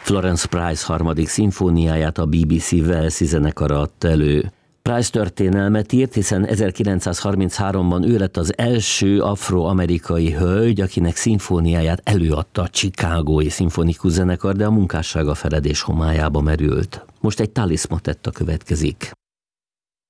Florence Price harmadik szimfóniáját a BBC Walesi zenekara adta elő. Price történelmet írt, hiszen 1933-ban ő lett az első afroamerikai hölgy, akinek szimfóniáját előadta a Chicagói szimfonikus zenekar, de a munkássága feledés homályába merült. Most egy Talisman tetta következik.